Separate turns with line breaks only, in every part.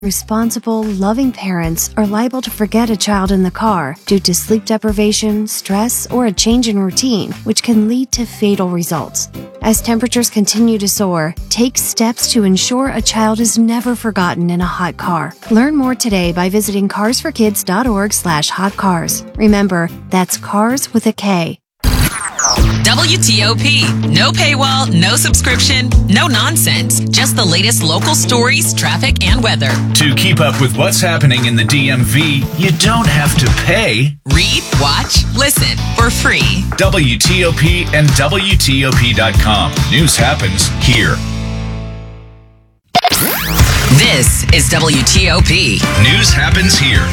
Responsible, loving parents are liable to forget a child in the car due to sleep deprivation, stress, or a change in routine, which can lead to fatal results. As temperatures continue to soar, take steps to ensure a child is never forgotten in a hot car. Learn more today by visiting carsforkids.org/hotcars. Remember, that's cars with a K.
WTOP. No paywall, no subscription, no nonsense. Just the latest local stories, traffic, and weather.
To keep up with what's happening in the DMV, you don't have to pay.
Read, watch, listen for free.
WTOP and WTOP.com. News happens here.
This is WTOP.
News happens here.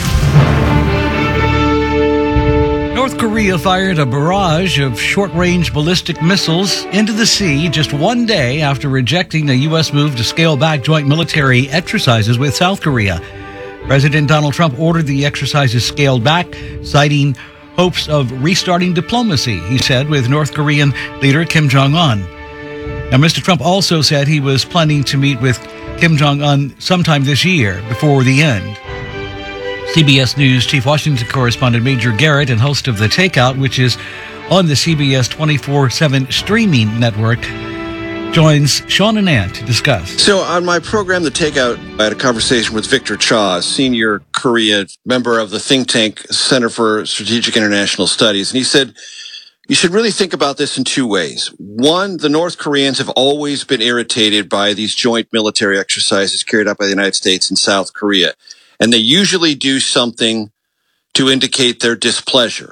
North Korea fired a barrage of short-range ballistic missiles into the sea just one day after rejecting a U.S. move to scale back joint military exercises with South Korea. President Donald Trump ordered the exercises scaled back, citing hopes of restarting diplomacy, he said, with North Korean leader Kim Jong-un. Now, Mr. Trump also said he was planning to meet with Kim Jong-un sometime this year before the end. CBS News Chief Washington correspondent Major Garrett and host of The Takeout, which is on the CBS 24/7 streaming network, joins Sean and Ann to discuss.
So on my program, The Takeout, I had a conversation with Victor Cha, a senior Korea member of the think tank Center for Strategic International Studies. And he said, you should really think about this in two ways. One, the North Koreans have always been irritated by these joint military exercises carried out by the United States and South Korea. And they usually do something to indicate their displeasure.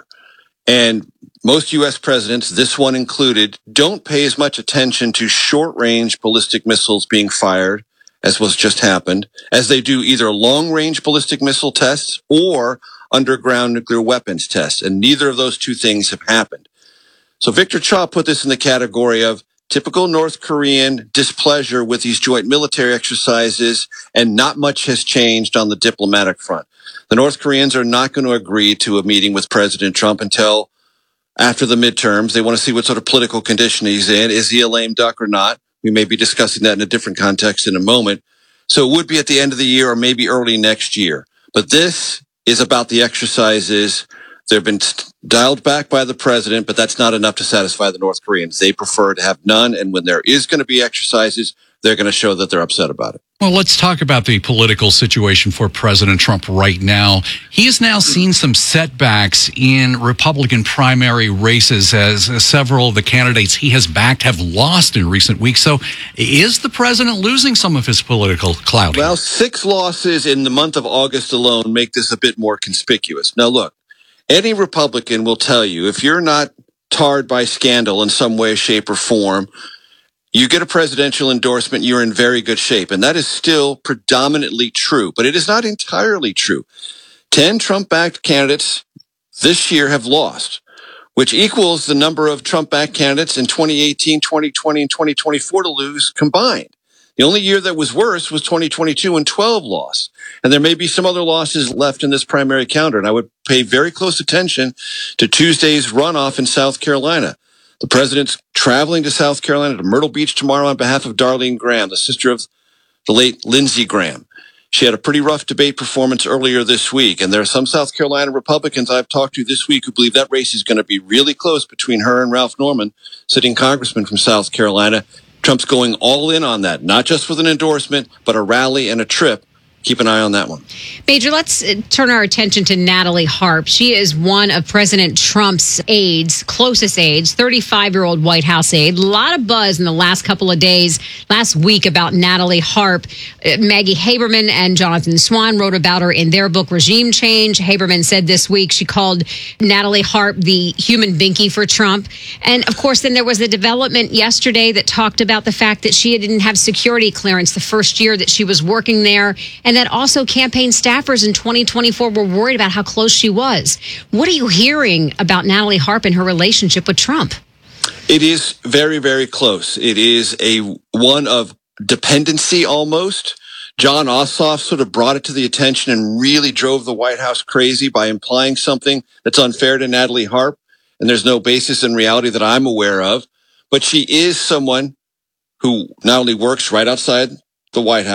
And most U.S. presidents, this one included, don't pay as much attention to short-range ballistic missiles being fired, as was just happened, as they do either long-range ballistic missile tests or underground nuclear weapons tests. And neither of those two things have happened. So Victor Cha put this in the category of typical North Korean displeasure with these joint military exercises, and not much has changed on the diplomatic front. The North Koreans are not going to agree to a meeting with President Trump until after the midterms. They want to see what sort of political condition he's in. Is he a lame duck or not? We may be discussing that in a different context in a moment. So it would be at the end of the year or maybe early next year. But this is about the exercises. They've been dialed back by the president, but that's not enough to satisfy the North Koreans. They prefer to have none, and when there is going to be exercises, they're going to show that they're upset about it.
Well, let's talk about the political situation for President Trump right now. He has now seen some setbacks in Republican primary races as several of the candidates he has backed have lost in recent weeks. So is the president losing some of his political clout?
Well, 6 losses in the month of August alone make this a bit more conspicuous. Now, look. Any Republican will tell you, if you're not tarred by scandal in some way, shape, or form, you get a presidential endorsement, you're in very good shape. And that is still predominantly true, but it is not entirely true. 10 Trump-backed candidates this year have lost, which equals the number of Trump-backed candidates in 2018, 2020, and 2024 to lose combined. The only year that was worse was 2022 when 12 lost. And there may be some other losses left in this primary calendar. And I would pay very close attention to Tuesday's runoff in South Carolina. The president's traveling to South Carolina to Myrtle Beach tomorrow on behalf of Darlene Graham, the sister of the late Lindsey Graham. She had a pretty rough debate performance earlier this week. And there are some South Carolina Republicans I've talked to this week who believe that race is going to be really close between her and Ralph Norman, sitting congressman from South Carolina. Trump's going all in on that, not just with an endorsement, but a rally and a trip. Keep an eye on that one.
Major, let's turn our attention to Natalie Harp. She is one of President Trump's aides, closest aides, 35-year-old White House aide. A lot of buzz in the last couple of days, last week about Natalie Harp. Maggie Haberman and Jonathan Swan wrote about her in their book, Regime Change. Haberman said this week she called Natalie Harp the human binky for Trump. And, of course, then there was a development yesterday that talked about the fact that she didn't have security clearance the first year that she was working there, and that also campaign staffers in 2024 were worried about how close she was. What are you hearing about Natalie Harp and her relationship with Trump?
It is very, very close. It is one of dependency almost. John Ossoff sort of brought it to the attention and really drove the White House crazy by implying something that's unfair to Natalie Harp. And there's no basis in reality that I'm aware of. But she is someone who not only works right outside the White House,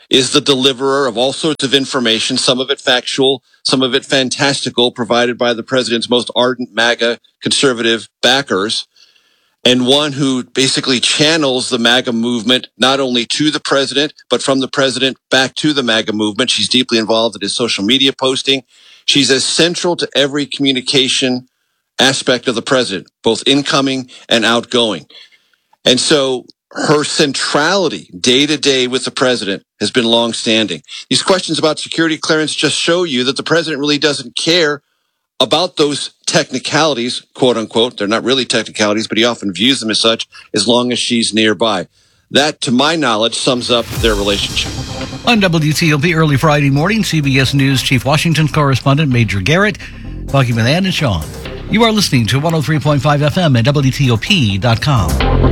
is the deliverer of all sorts of information, some of it factual, some of it fantastical, provided by the president's most ardent MAGA conservative backers, and one who basically channels the MAGA movement not only to the president, but from the president back to the MAGA movement. She's deeply involved in his social media posting. She's as central to every communication aspect of the president, both incoming and outgoing. And so her centrality day to day with the president has been longstanding. These questions about security clearance just show you that the president really doesn't care about those technicalities, quote unquote. They're not really technicalities, but he often views them as such, as long as she's nearby. That, to my knowledge, sums up their relationship.
On WTOP early Friday morning, CBS News Chief Washington correspondent Major Garrett talking with Ann and Sean. You are listening to 103.5 FM at WTOP.com.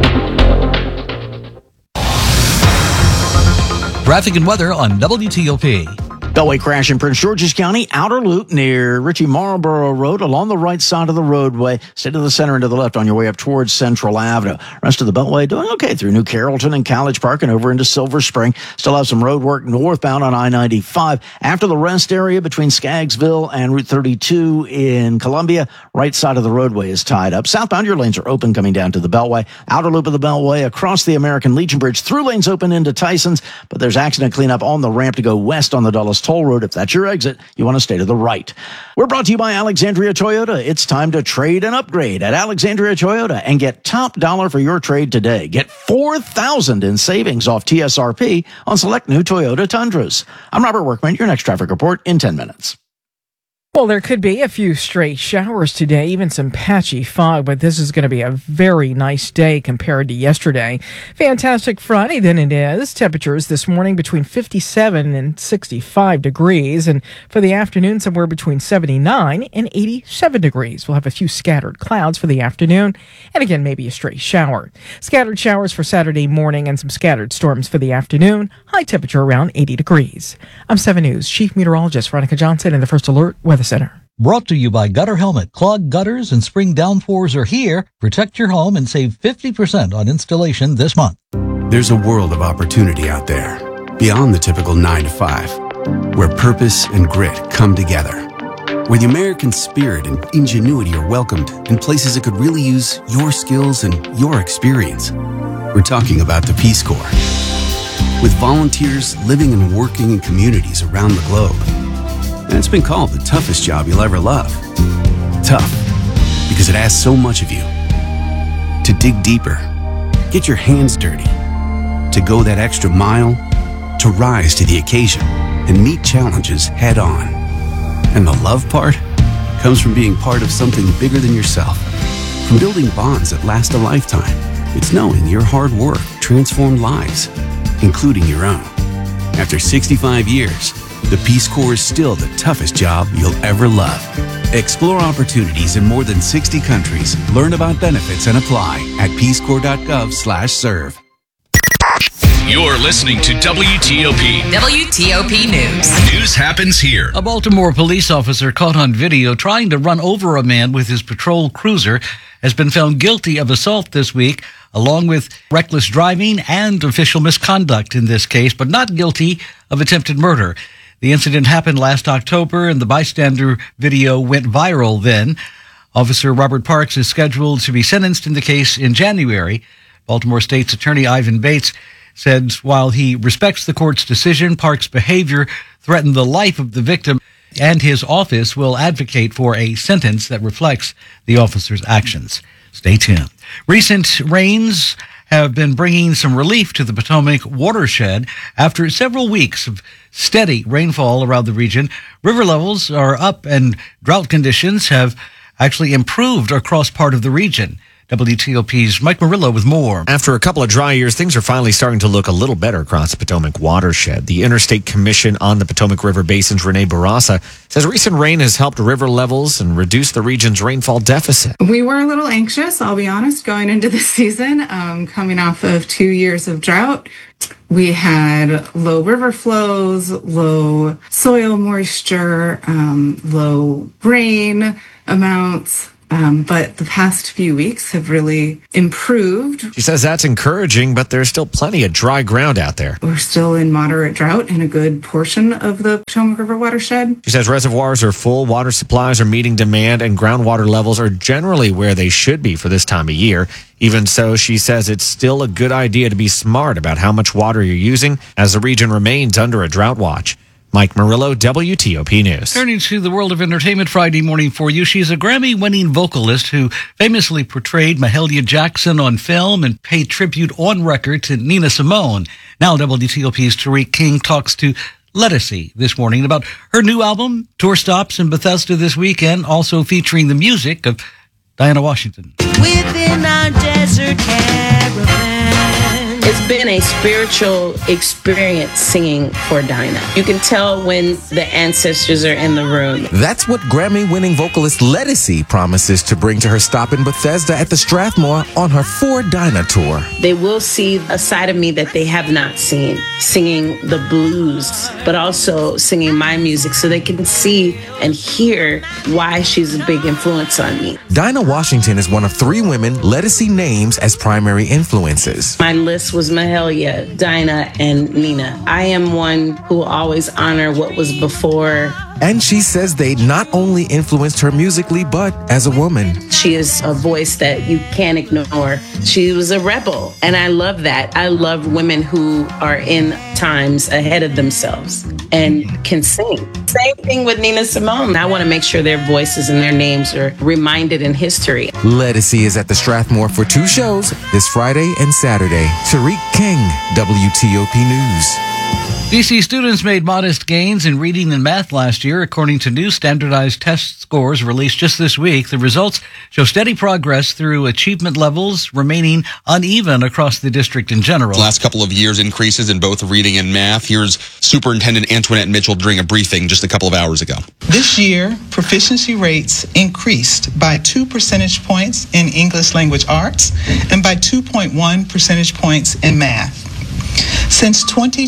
Traffic and weather on WTOP.
Beltway crash in Prince George's County, outer loop near Ritchie Marlboro Road along the right side of the roadway. Stay to the center and to the left on your way up towards Central Avenue. Rest of the Beltway doing okay through New Carrollton and College Park and over into Silver Spring. Still have some road work northbound on I-95. After the rest area between Skaggsville and Route 32 in Columbia, right side of the roadway is tied up. Southbound, your lanes are open coming down to the Beltway. Outer loop of the Beltway across the American Legion Bridge. Through lanes open into Tyson's, but there's accident cleanup on the ramp to go west on the Dulles Toll Road. If that's your exit, you want to stay to the right. We're brought to you by Alexandria Toyota. It's time to trade and upgrade at Alexandria Toyota and get top dollar for your trade today. Get $4,000 in savings off TSRP on select new Toyota Tundras. I'm Robert Workman. Your next traffic report in 10 minutes.
Well, there could be a few stray showers today, even some patchy fog, but this is going to be a very nice day compared to yesterday. Fantastic Friday then it is. Temperatures this morning between 57 and 65 degrees, and for the afternoon somewhere between 79 and 87 degrees. We'll have a few scattered clouds for the afternoon, and again, maybe a stray shower. Scattered showers for Saturday morning and some scattered storms for the afternoon. High temperature around 80 degrees. I'm 7 News Chief Meteorologist Veronica Johnson in the First Alert Weather Center.
Brought to you by Gutter Helmet. Clogged gutters and spring downpours are here. Protect your home and save 50% on installation this month.
There's a world of opportunity out there, beyond the typical 9 to 5, where purpose and grit come together, where the American spirit and ingenuity are welcomed in places that could really use your skills and your experience. We're talking about the Peace Corps. With volunteers living and working in communities around the globe. And it's been called the toughest job you'll ever love. Tough, because it asks so much of you. To dig deeper, get your hands dirty, to go that extra mile, to rise to the occasion and meet challenges head on. And the love part comes from being part of something bigger than yourself. From building bonds that last a lifetime, it's knowing your hard work transformed lives, including your own. After 65 years, the Peace Corps is still the toughest job you'll ever love. Explore opportunities in more than 60 countries. Learn about benefits and apply at peacecorps.gov/serve.
You're listening to WTOP.
WTOP News.
News happens here.
A Baltimore police officer caught on video trying to run over a man with his patrol cruiser has been found guilty of assault this week, along with reckless driving and official misconduct in this case, but not guilty of attempted murder. The incident happened last October, and the bystander video went viral then. Officer Robert Parks is scheduled to be sentenced in the case in January. Baltimore State's Attorney Ivan Bates said while he respects the court's decision, Parks' behavior threatened the life of the victim, and his office will advocate for a sentence that reflects the officer's actions. Stay tuned. Recent rains have been bringing some relief to the Potomac watershed after several weeks of steady rainfall around the region. River levels are up and drought conditions have actually improved across part of the region. WTOP's Mike Murillo with more.
After a couple of dry years, things are finally starting to look a little better across the Potomac watershed. The Interstate Commission on the Potomac River Basin's Renee Barassa says recent rain has helped river levels and reduce the region's rainfall deficit.
We were a little anxious, I'll be honest, going into this season, coming off of 2 years of drought. We had low river flows, low soil moisture, low rain amounts, But the past few weeks have really improved.
She says that's encouraging, but there's still plenty of dry ground out there.
We're still in moderate drought in a good portion of the Potomac River watershed.
She says reservoirs are full, water supplies are meeting demand, and groundwater levels are generally where they should be for this time of year. Even so, she says it's still a good idea to be smart about how much water you're using as the region remains under a drought watch. Mike Murillo, WTOP News.
Turning to the world of entertainment Friday morning for you, she's a Grammy-winning vocalist who famously portrayed Mahalia Jackson on film and paid tribute on record to Nina Simone. Now WTOP's Tariq King talks to Lettucey this morning about her new album, tour stops in Bethesda this weekend, also featuring the music of Diana Washington.
Within our desert caravan. It's been a spiritual experience singing for Dinah. You can tell when the ancestors are in the room.
That's what Grammy-winning vocalist Lettucey promises to bring to her stop in Bethesda at the Strathmore on her For Dinah tour.
They will see a side of me that they have not seen, singing the blues, but also singing my music so they can see and hear why she's a big influence on me.
Dinah Washington is one of 3 women Lettucey names as primary influences.
My list was Mahalia, Dinah, and Nina. I am one who always honor what was before.
And she says they not only influenced her musically, but as a woman.
She is a voice that you can't ignore. She was a rebel, and I love that. I love women who are in times ahead of themselves and can sing. Same thing with Nina Simone. I want to make sure their voices and their names are reminded in history.
Lettucey is at the Strathmore for 2 shows this Friday and Saturday. Tariq King, WTOP News.
DC students made modest gains in reading and math last year, according to new standardized test scores released just this week. The results show steady progress through achievement levels remaining uneven across the district in general.
Last couple of years, increases in both reading and math. Here's Superintendent Antoinette Mitchell during a briefing just a couple of hours ago.
This year, proficiency rates increased by 2 percentage points in English language arts and by 2.1 percentage points in math. Since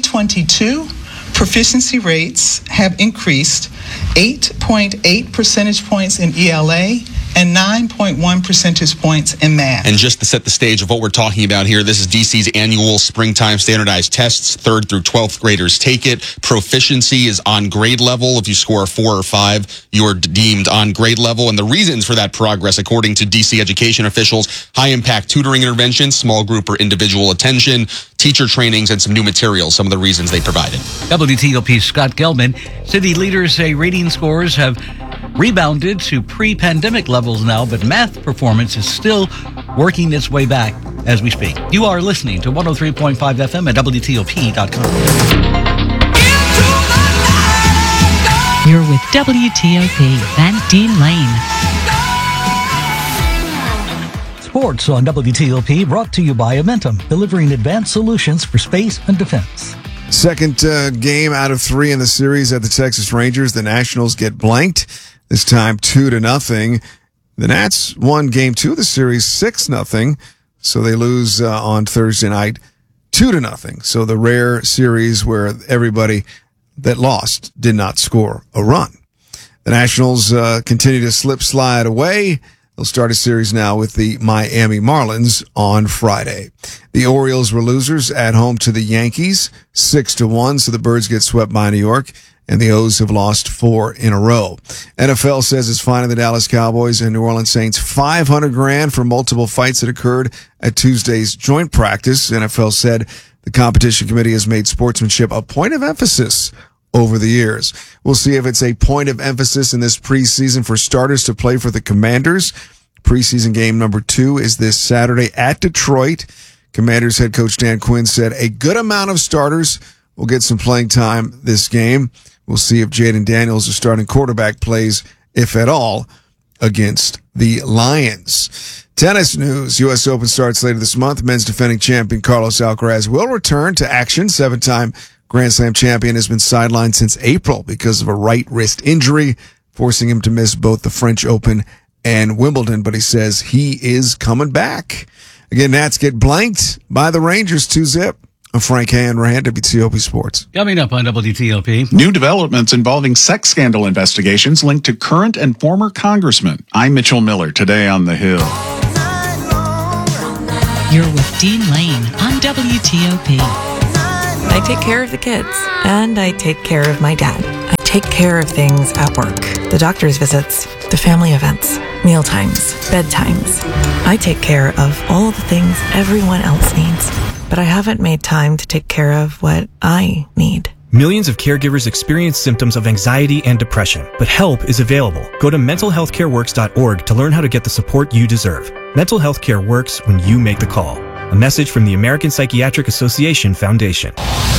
2022, proficiency rates have increased 8.8 percentage points in ELA and 9.1 percentage points in math.
And just to set the stage of what we're talking about here, this is DC's annual springtime standardized tests. 3rd through 12th graders take it. Proficiency is on grade level. If you score a 4 or 5, you are deemed on grade level. And the reasons for that progress, according to DC education officials, high-impact tutoring interventions, small group or individual attention, teacher trainings, and some new materials, some of the reasons they provided.
WTOP's Scott Gelman. City leaders say reading scores have rebounded to pre-pandemic levels now, but math performance is still working its way back as we speak. You are listening to 103.5 FM at WTOP.com.
You're with WTOP, Van Dean Lane.
Sports on WTOP, brought to you by Amentum, delivering advanced solutions for space and defense.
Second game out of 3 in the series at the Texas Rangers. The Nationals get blanked, this time 2-0. The Nats won game 2 of the series 6-0, so they lose on Thursday night 2-0. So the rare series where everybody that lost did not score a run. The Nationals continue to slide away. They'll start a series now with the Miami Marlins on Friday. The Orioles were losers at home to the Yankees, 6-1, so the Birds get swept by New York, and the O's have lost 4 in a row. NFL says it's fining the Dallas Cowboys and New Orleans Saints $500,000 for multiple fights that occurred at Tuesday's joint practice. NFL said the competition committee has made sportsmanship a point of emphasis over the years. We'll see if it's a point of emphasis in this preseason for starters to play for the Commanders. Preseason game number 2 is this Saturday at Detroit. Commanders head coach Dan Quinn said a good amount of starters will get some playing time this game. We'll see if Jaden Daniels, the starting quarterback, plays, if at all, against the Lions. Tennis news. U.S. Open starts later this month. Men's defending champion Carlos Alcaraz will return to action. 7-time Grand Slam champion has been sidelined since April because of a right wrist injury, forcing him to miss both the French Open and Wimbledon, but he says he is coming back. Again, Nats get blanked by the Rangers 2-0 I'm Frank Hanrahan, WTOP Sports.
Coming up on WTOP.
New developments involving sex scandal investigations linked to current and former congressmen. I'm Mitchell Miller, today on The Hill.
You're with Dean Lane on WTOP.
I take care of the kids, and I take care of my dad. I take care of things at work. The doctor's visits, the family events, meal times, bedtimes. I take care of all the things everyone else needs. But I haven't made time to take care of what I need.
Millions of caregivers experience symptoms of anxiety and depression, but help is available. Go to mentalhealthcareworks.org to learn how to get the support you deserve. Mental health care works when you make the call. A message from the American Psychiatric Association Foundation.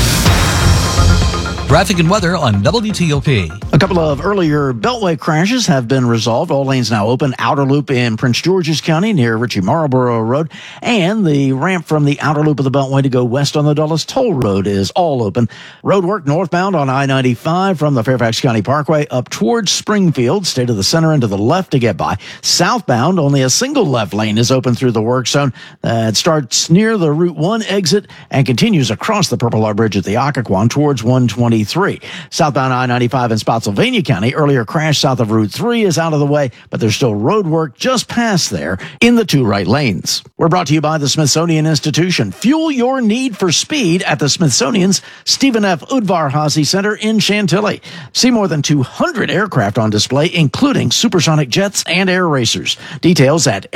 Traffic and weather on WTOP.
A couple of earlier Beltway crashes have been resolved. All lanes now open. Outer loop in Prince George's County near Ritchie Marlboro Road. And the ramp from the outer loop of the Beltway to go west on the Dulles Toll Road is all open. Road work northbound on I-95 from the Fairfax County Parkway up towards Springfield. Stay to the center and to the left to get by. Southbound, only a single left lane is open through the work zone. It starts near the Route 1 exit and continues across the Purple Heart Bridge at the Occoquan towards 123. Southbound I-95 in Spotsylvania County. Earlier crash south of Route 3 is out of the way, but there's still road work just past there in the two right lanes. We're brought to you by the Smithsonian Institution. Fuel your need for speed at the Smithsonian's Stephen F. Udvar-Hazy Center in Chantilly. See more than 200 aircraft on display, including supersonic jets and air racers. Details at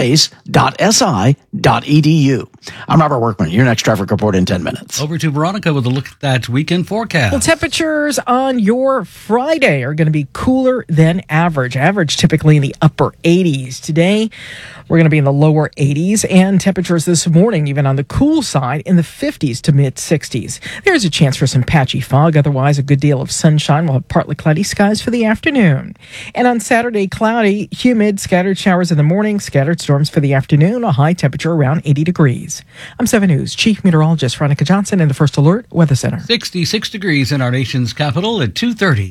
airanspace.si.edu. I'm Robert Workman. Your next traffic report in 10 minutes.
Over to Veronica with a look at that weekend forecast.
Well, temperatures on your Friday are going to be cooler than average. Average typically in the upper 80s. Today, we're going to be in the lower 80s, and temperatures this morning, even on the cool side, in the 50s to mid 60s. There's a chance for some patchy fog. Otherwise, a good deal of sunshine. We'll have partly cloudy skies for the afternoon. And on Saturday, cloudy, humid, scattered showers in the morning, scattered storms for the afternoon, a high temperature around 80 degrees. I'm 7 News Chief Meteorologist Veronica Johnson in the First Alert Weather Center.
66 degrees in our nation's capital at 2:30.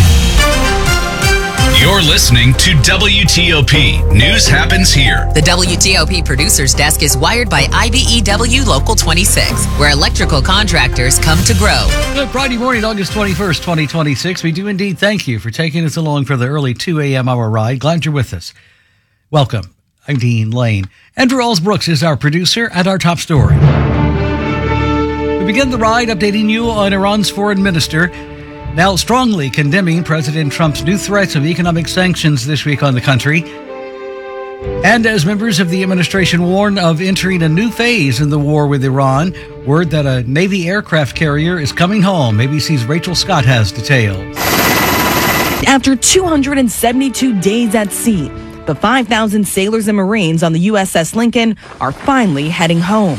You're listening to WTOP. News happens here.
The WTOP Producers Desk is wired by IBEW Local 26, where electrical contractors come to grow.
Good Friday morning, August 21st, 2026. We do indeed thank you for taking us along for the early 2 a.m. hour ride. Glad you're with us. Welcome. I'm Dean Lane. Andrew Allsbrooks is our producer at our top story. We begin the ride updating you on Iran's foreign minister, now strongly condemning President Trump's new threats of economic sanctions this week on the country. And as members of the administration warn of entering a new phase in the war with Iran, word that a Navy aircraft carrier is coming home. ABC's Rachel Scott has details.
After 272 days at sea, the 5,000 sailors and Marines on the USS Lincoln are finally heading home.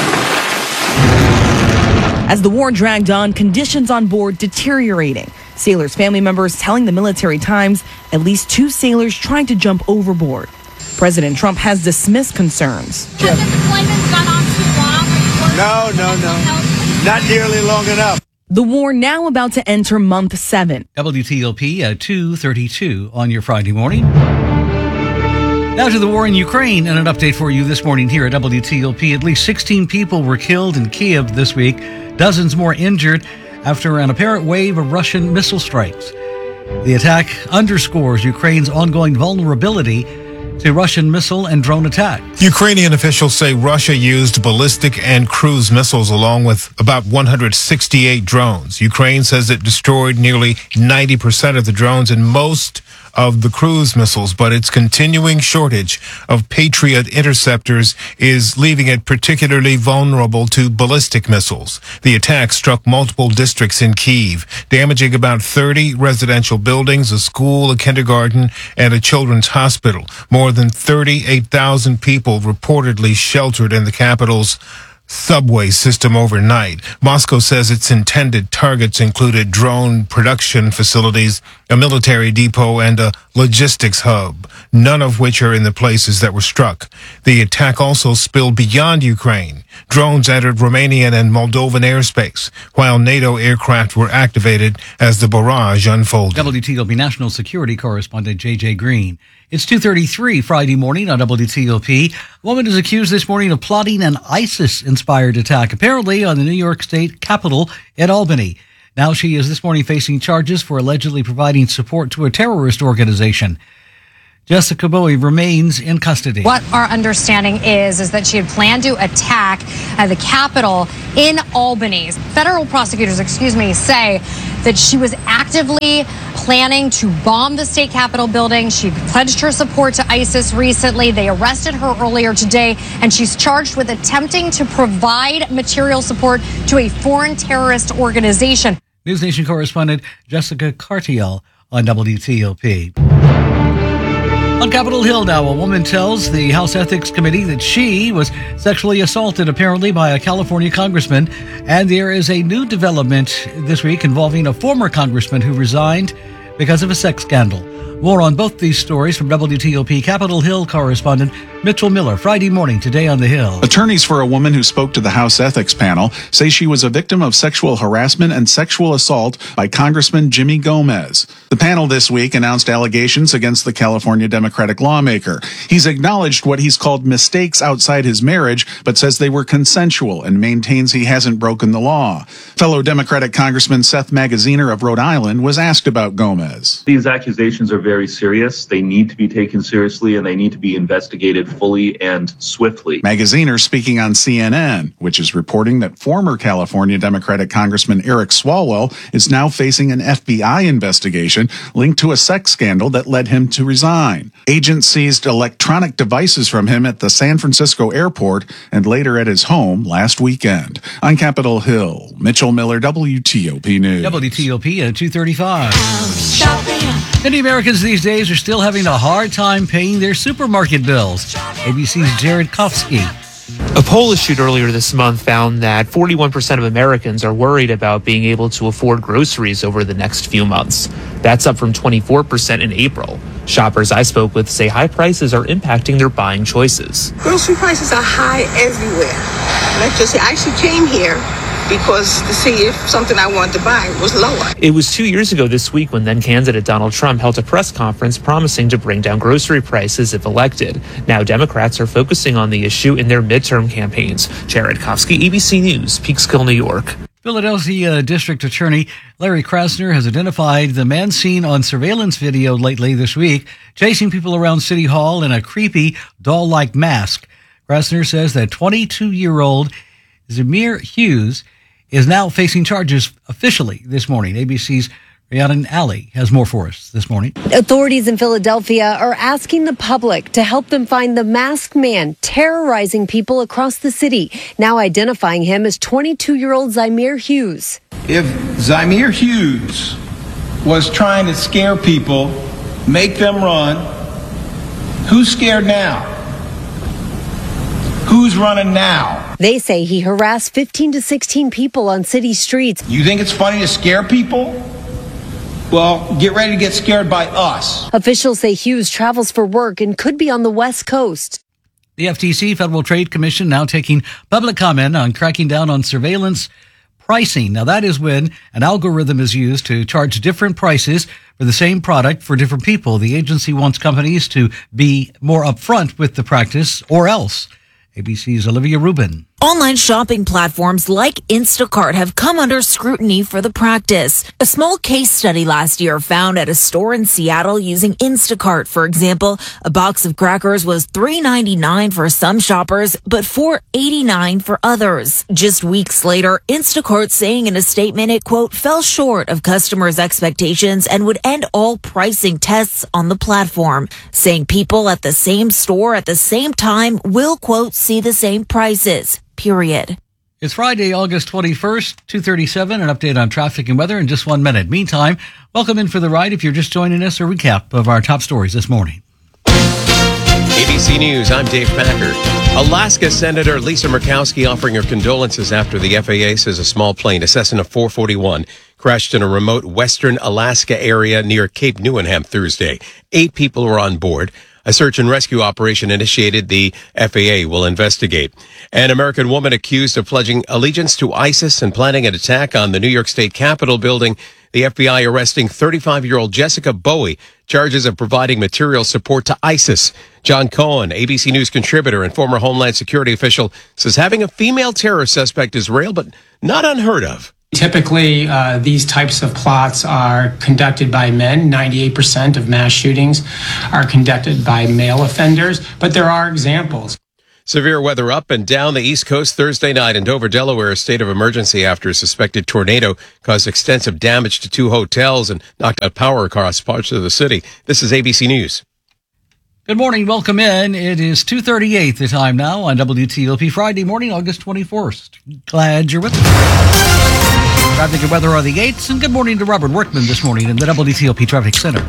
As the war dragged on, conditions on board deteriorating. Sailors' family members telling the Military Times at least 2 sailors tried to jump overboard. President Trump has dismissed concerns.
Has the deployment gone on too long?
No. Not nearly long enough.
The war now about to enter month 7.
WTOP at 2:32 on your Friday morning. Now to the war in Ukraine, and an update for you this morning here at WTOP. At least 16 people were killed in Kyiv this week, dozens more injured after an apparent wave of Russian missile strikes. The attack underscores Ukraine's ongoing vulnerability to Russian missile and drone attacks.
Ukrainian officials say Russia used ballistic and cruise missiles along with about 168 drones. Ukraine says it destroyed nearly 90% of the drones and most of the cruise missiles, but its continuing shortage of Patriot interceptors is leaving it particularly vulnerable to ballistic missiles. The attack struck multiple districts in Kyiv, damaging about 30 residential buildings, a school, a kindergarten, and a children's hospital. More than 38,000 people reportedly sheltered in the capital's subway system overnight. Moscow says its intended targets included drone production facilities, a military depot, and a logistics hub, none of which are in the places that were struck. The attack also spilled beyond Ukraine. Drones entered Romanian and Moldovan airspace, while NATO aircraft were activated as the barrage unfolded.
WTOP National Security Correspondent J.J. Green. It's 2:33 Friday morning on WTOP. A woman is accused this morning of plotting an ISIS-inspired attack, apparently on the New York State Capitol in Albany. Now she is this morning facing charges for allegedly providing support to a terrorist organization. Jessica Bowie remains in custody.
What our understanding is that she had planned to attack the Capitol in Albany. Federal prosecutors, say that she was actively planning to bomb the state Capitol building. She pledged her support to ISIS recently. They arrested her earlier today, and she's charged with attempting to provide material support to a foreign terrorist organization.
News Nation correspondent Jessica Cartiel on WTOP. On Capitol Hill now, a woman tells the House Ethics Committee that she was sexually assaulted apparently by a California congressman. And there is a new development this week involving a former congressman who resigned because of a sex scandal. More on both these stories from WTOP Capitol Hill correspondent Mitchell Miller, Friday morning, today on the Hill.
Attorneys for a woman who spoke to the House Ethics Panel say she was a victim of sexual harassment and sexual assault by Congressman Jimmy Gomez. The panel this week announced allegations against the California Democratic lawmaker. He's acknowledged what he's called mistakes outside his marriage, but says they were consensual and maintains he hasn't broken the law. Fellow Democratic Congressman Seth Magaziner of Rhode Island was asked about Gomez.
These accusations are very serious. They need to be taken seriously, and they need to be investigated fully and swiftly.
Magaziner speaking on CNN, which is reporting that former California Democratic Congressman Eric Swalwell is now facing an FBI investigation linked to a sex scandal that led him to resign. Agents seized electronic devices from him at the San Francisco airport and later at his home last weekend. On Capitol Hill, Mitchell Miller, WTOP News.
WTOP at 2:35. Many Americans these days are still having a hard time paying their supermarket bills. ABC's Jared Kofsky.
A poll issued earlier this month found that 41% of Americans are worried about being able to afford groceries over the next few months. That's up from 24% in April. Shoppers I spoke with say high prices are impacting their buying choices.
Grocery prices are high everywhere. I actually came here because to see if something I wanted to buy was lower.
It was 2 years ago this week when then candidate Donald Trump held a press conference promising to bring down grocery prices if elected. Now Democrats are focusing on the issue in their midterm campaigns. Jared Kofsky, ABC News, Peekskill, New York.
Philadelphia District Attorney Larry Krasner has identified the man seen on surveillance video lately this week, chasing people around City Hall in a creepy doll-like mask. Krasner says that 22-year-old Zamir Hughes is now facing charges officially this morning. ABC's Rhiannon Alley has more for us this morning.
Authorities in Philadelphia are asking the public to help them find the masked man terrorizing people across the city, now identifying him as 22-year-old Zamir Hughes.
If Zamir Hughes was trying to scare people, make them run, who's scared now? Who's running now?
They say he harassed 15 to 16 people on city streets.
You think it's funny to scare people? Well, get ready to get scared by us.
Officials say Hughes travels for work and could be on the West Coast.
The FTC, Federal Trade Commission, now taking public comment on cracking down on surveillance pricing. Now, that is when an algorithm is used to charge different prices for the same product for different people. The agency wants companies to be more upfront with the practice or else. ABC's Olivia Rubin.
Online shopping platforms like Instacart have come under scrutiny for the practice. A small case study last year found at a store in Seattle using Instacart, for example, a box of crackers was $3.99 for some shoppers, but $4.89 for others. Just weeks later, Instacart saying in a statement it, quote, fell short of customers' expectations and would end all pricing tests on the platform, saying people at the same store at the same time will, quote, see the same prices. Period.
It's Friday, August 21st, 2:37. An update on traffic and weather in just 1 minute. Meantime, welcome in for the ride. If you're just joining us, a recap of our top stories this morning.
ABC News, I'm Dave Packer. Alaska Senator Lisa Murkowski offering her condolences after the FAA says a small plane, a Cessna 441, crashed in a remote western Alaska area near Cape Newenham Thursday. 8 people were on board. A search and rescue operation initiated. The FAA will investigate. An American woman accused of pledging allegiance to ISIS and planning an attack on the New York State Capitol building. The FBI arresting 35-year-old Jessica Bowie, charges of providing material support to ISIS. John Cohen, ABC News contributor and former Homeland Security official, says having a female terror suspect is rare, but not unheard of.
Typically, these types of plots are conducted by men. 98% of mass shootings are conducted by male offenders, but there are examples.
Severe weather up and down the East Coast Thursday night. In Dover, Delaware, a state of emergency after a suspected tornado caused extensive damage to 2 hotels and knocked out power across parts of the city. This is ABC News.
Good morning. Welcome in. It is 2:38 the time now on WTOP Friday morning, August 21st. Glad you're with us. Traffic and weather are the 8s, and good morning to Robert Workman this morning in the WTOP Traffic Center.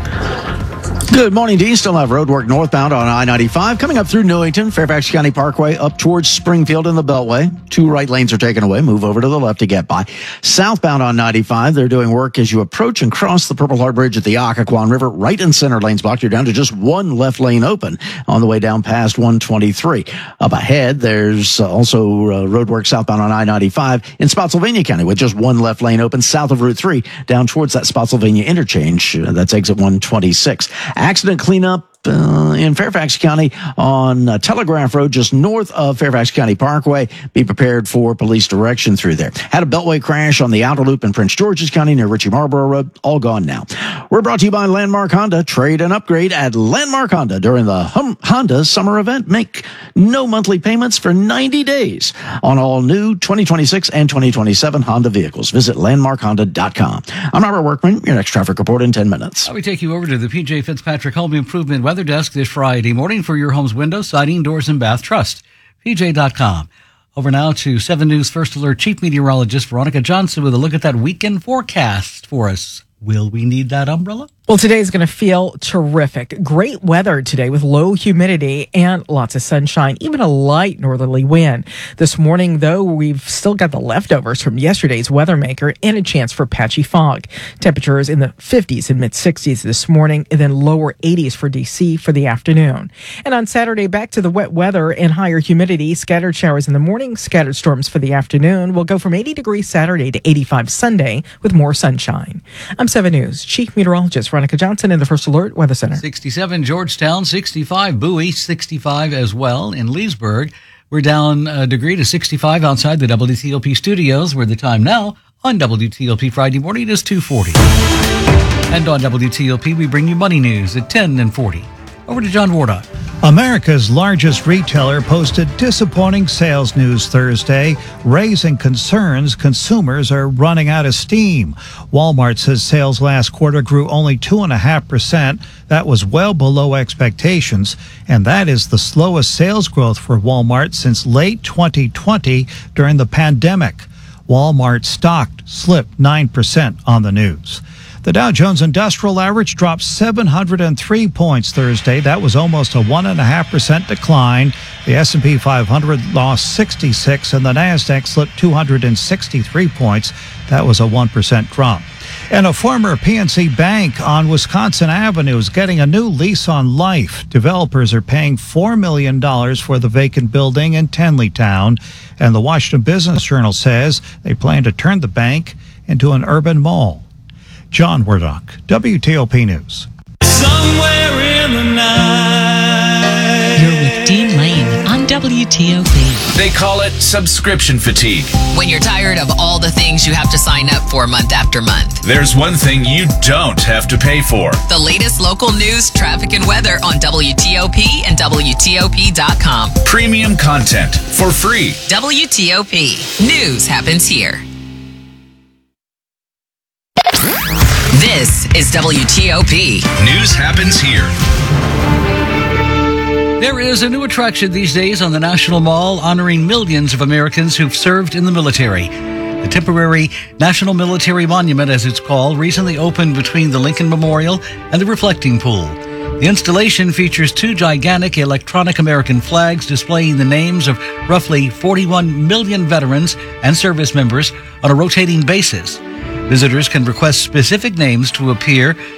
Good morning, Dean. Still have road work northbound on I-95 coming up through Newington, Fairfax County Parkway up towards Springfield in the Beltway. 2 right lanes are taken away. Move over to the left to get by. Southbound on 95, they're doing work as you approach and cross the Purple Heart Bridge at the Occoquan River. Right and center lanes blocked. You're down to just 1 left lane open on the way down past 123. Up ahead, there's also road work southbound on I-95 in Spotsylvania County with just 1 left lane open south of Route 3 down towards that Spotsylvania interchange. That's exit 126. Accident cleanup in Fairfax County on Telegraph Road, just north of Fairfax County Parkway. Be prepared for police direction through there. Had a beltway crash on the outer loop in Prince George's County near Ritchie Marlboro Road. All gone now. We're brought to you by Landmark Honda. Trade and upgrade at Landmark Honda during the Honda Summer Event. Make no monthly payments for 90 days on all new 2026 and 2027 Honda vehicles. Visit landmarkhonda.com. I'm Robert Workman. Your next traffic report in 10 minutes.
We take you over to the PJ Fitzpatrick Home Improvement Weather Desk this Friday morning for your home's windows, siding, doors, and bath trust. PJ.com. Over now to 7 News First Alert Chief Meteorologist Veronica Johnson with a look at that weekend forecast for us. Will we need that umbrella?
Well, today is going to feel terrific. Great weather today with low humidity and lots of sunshine, even a light northerly wind. This morning, though, we've still got the leftovers from yesterday's weather maker and a chance for patchy fog. Temperatures in the 50s and mid-60s this morning, and then lower 80s for D.C. for the afternoon. And on Saturday, back to the wet weather and higher humidity. Scattered showers in the morning, scattered storms for the afternoon. We'll go from 80 degrees Saturday to 85 Sunday with more sunshine. I'm 7 News Chief Meteorologist Veronica Johnson in the First Alert Weather Center.
67 Georgetown, 65 Bowie, 65 as well in Leesburg. We're down a degree to 65 outside the WTOP studios, where the time now on WTOP Friday morning is 2:40. And on WTOP, we bring you money news at 10 and 40. Over to John Wardock.
America's largest retailer posted disappointing sales news Thursday, raising concerns consumers are running out of steam. Walmart says sales last quarter grew only 2.5%. That was well below expectations, and that is the slowest sales growth for Walmart since late 2020 during the pandemic. Walmart stock slipped 9% on the news. The Dow Jones Industrial Average dropped 703 points Thursday. That was almost a 1.5% decline. The S&P 500 lost 66, and the Nasdaq slipped 263 points. That was a 1% drop. And a former PNC bank on Wisconsin Avenue is getting a new lease on life. Developers are paying $4 million for the vacant building in Tenleytown. And the Washington Business Journal says they plan to turn the bank into an urban mall. John Wardock, WTOP News.
Somewhere in the night.
You're with Dean Lane on WTOP.
They call it subscription fatigue.
When you're tired of all the things you have to sign up for month after month.
There's one thing you don't have to pay for.
The latest local news, traffic, and weather on WTOP and WTOP.com.
Premium content for free.
WTOP. News happens here. This is WTOP.
News happens here.
There is a new attraction these days on the National Mall honoring millions of Americans who've served in the military. The temporary National Military Monument, as it's called, recently opened between the Lincoln Memorial and the Reflecting Pool. The installation features 2 gigantic electronic American flags displaying the names of roughly 41 million veterans and service members on a rotating basis. Visitors can request specific names to appear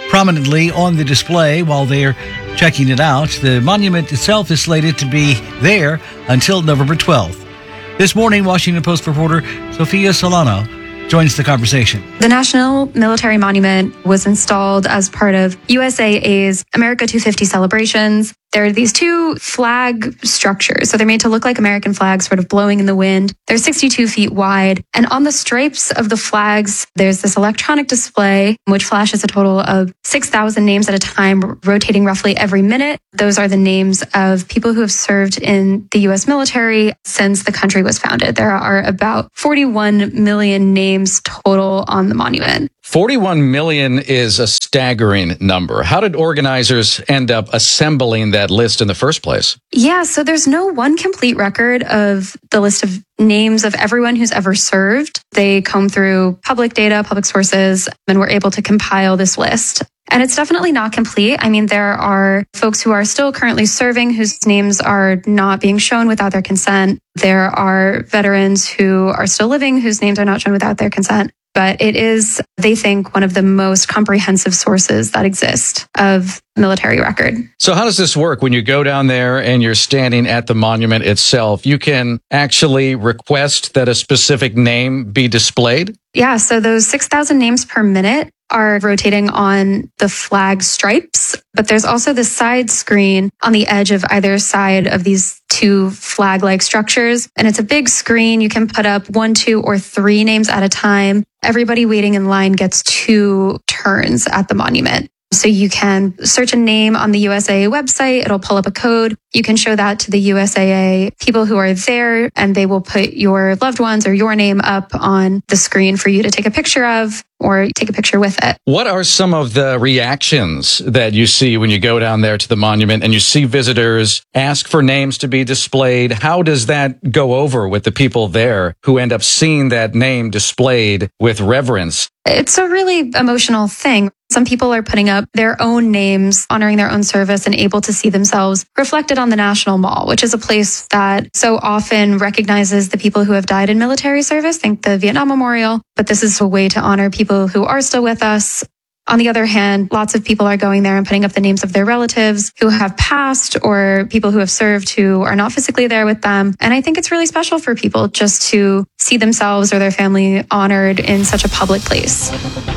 prominently on the display while they're checking it out. The monument itself is slated to be there until November 12th. This morning, Washington Post reporter Sophia Solano joins the conversation.
The National Military Monument was installed as part of USAA's America 250 celebrations. There are these two flag structures. So they're made to look like American flags, sort of blowing in the wind. They're 62 feet wide. And on the stripes of the flags, there's this electronic display, which flashes a total of 6,000 names at a time, rotating roughly every minute. Those are the names of people who have served in the U.S. military since the country was founded. There are about 41 million names total on the monument.
41 million is a staggering number. How did organizers end up assembling that list in the first place?
Yeah, so there's no one complete record of the list of names of everyone who's ever served. They comb through public data, public sources, and were able to compile this list. And it's definitely not complete. I mean, there are folks who are still currently serving whose names are not being shown without their consent. There are veterans who are still living whose names are not shown without their consent. But it is, they think, one of the most comprehensive sources that exist of military record.
So how does this work when you go down there and you're standing at the monument itself? You can actually request that a specific name be displayed?
Yeah, so those 6,000 names per minute are rotating on the flag stripes, but there's also the side screen on the edge of either side of these two flag-like structures. And it's a big screen. You can put up 1, 2, or 3 names at a time. Everybody waiting in line gets 2 turns at the monument. So you can search a name on the USAA website. It'll pull up a code. You can show that to the USAA people who are there, and they will put your loved ones or your name up on the screen for you to take a picture of or take a picture with it.
What are some of the reactions that you see when you go down there to the monument and you see visitors ask for names to be displayed? How does that go over with the people there who end up seeing that name displayed with reverence?
It's a really emotional thing. Some people are putting up their own names, honoring their own service, and able to see themselves reflected on the National Mall, which is a place that so often recognizes the people who have died in military service. Think the Vietnam Memorial. But this is a way to honor people who are still with us. On the other hand, lots of people are going there and putting up the names of their relatives who have passed or people who have served who are not physically there with them. And I think it's really special for people just to see themselves or their family honored in such a public place.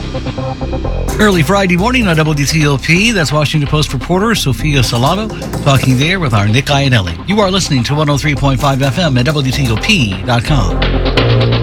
Early Friday morning on WTOP, that's Washington Post reporter Sophia Solano talking there with our Nick Iannelli. You are listening to 103.5 FM at WTOP.com.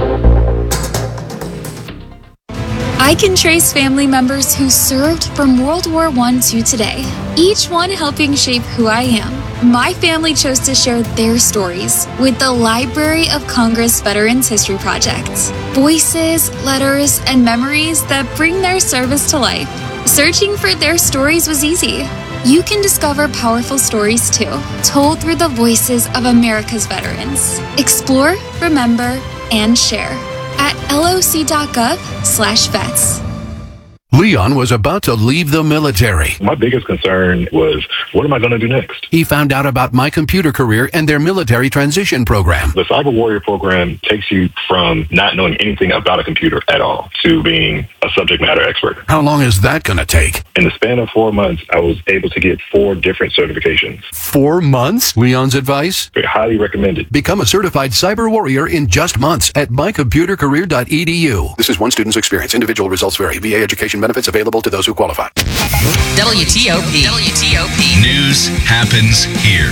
I can trace family members who served from World War I to today, each one helping shape who I am. My family chose to share their stories with the Library of Congress Veterans History Project. Voices, letters, and memories that bring their service to life. Searching for their stories was easy. You can discover powerful stories too, told through the voices of America's veterans. Explore, remember, and share at loc.gov/vets.
Leon was about to leave the military.
My biggest concern was, what am I going to do next?
He found out about My Computer Career and their military transition program.
The Cyber Warrior program takes you from not knowing anything about a computer at all to being a subject matter expert.
How long is that going to take?
In the span of 4 months, I was able to get 4 different certifications.
4 months? Leon's advice?
Highly recommended.
Become a certified cyber warrior in just months at mycomputercareer.edu. This is one student's experience. Individual results vary. VA education benefits available to those who qualify.
WTOP.
News happens here.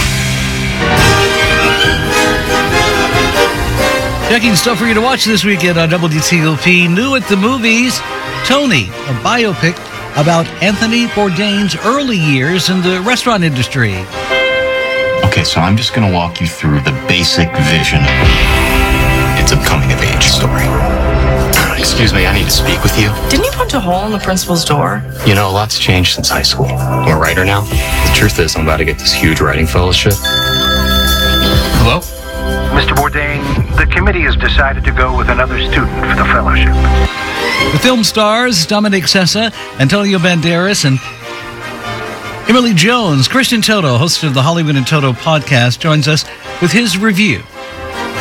Checking stuff for you to watch this weekend on WTOP. New at the movies, Tony, a biopic about Anthony Bourdain's early years in the restaurant industry.
Okay, so I'm just going to walk you through the basic vision. It's a coming-of-age story. Excuse me, I need to speak with you.
Didn't you punch a hole in the principal's door?
You know, a lot's changed since high school. I'm a writer now. The truth is, I'm about to get this huge writing fellowship. Hello?
Mr. Bourdain, the committee has decided to go with another student for the fellowship.
The film stars Dominic Sessa, Antonio Banderas, and Emily Jones. Christian Toto, host of the Hollywood and Toto podcast, joins us with his review.